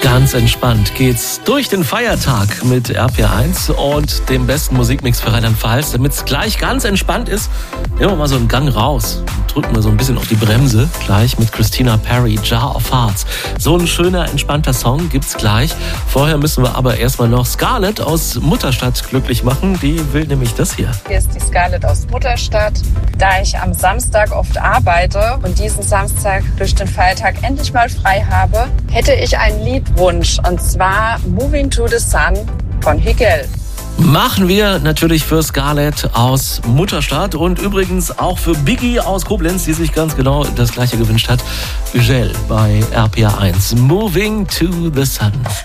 Ganz entspannt geht's durch den Feiertag mit RPR1 und dem besten Musikmix für Rheinland-Pfalz. Damit es gleich ganz entspannt ist, nehmen wir mal so einen Gang raus und drücken wir so ein bisschen auf die Bremse. Gleich mit Christina Perri, Jar of Hearts. So ein schöner, entspannter Song gibt's gleich. Vorher müssen wir aber erstmal noch Scarlett aus Mutterstadt glücklich machen. Die will nämlich das hier. Hier ist die Scarlett aus Mutterstadt. Da ich am Samstag oft arbeite und diesen Samstag durch den Feiertag endlich mal frei habe, hätte ich einen Liedwunsch, und zwar Moving to the Sun von Higel. Machen wir natürlich für Scarlett aus Mutterstadt und übrigens auch für Biggie aus Koblenz, die sich ganz genau das gleiche gewünscht hat. Higel bei RPR1. Moving to the Sun.